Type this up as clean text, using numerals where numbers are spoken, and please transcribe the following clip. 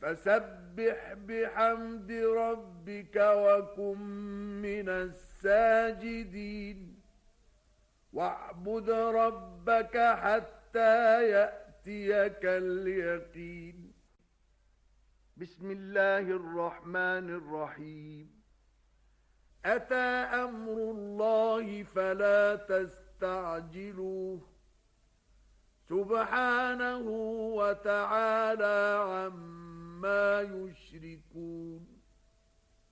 فسبح بحمد ربك وكن من الساجدين واعبد ربك حتى يأتيك اليقين. بسم الله الرحمن الرحيم. أتى أمر الله فلا تستعجلوه سبحانه وتعالى عما يشركون.